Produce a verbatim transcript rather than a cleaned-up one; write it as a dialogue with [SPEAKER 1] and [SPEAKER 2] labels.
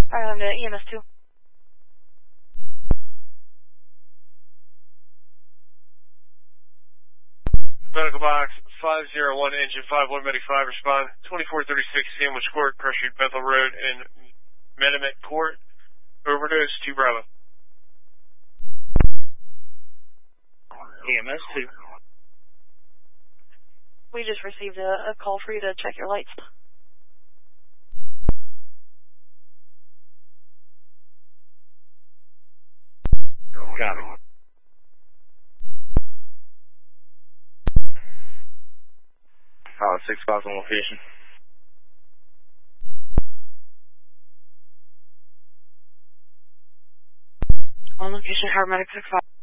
[SPEAKER 1] Alright, I'm to E M S two.
[SPEAKER 2] Medical box five zero one, engine five one, medic five, respond. twenty-four thirty-six Sandwich Court, pressured Bethel Road and Metamet Court. Overdose, two Bravo.
[SPEAKER 3] E M S two.
[SPEAKER 1] We just received a, a call for you to check your lights.
[SPEAKER 3] Got it. Uh, six five on location.
[SPEAKER 1] On location, Harbor Medic six five.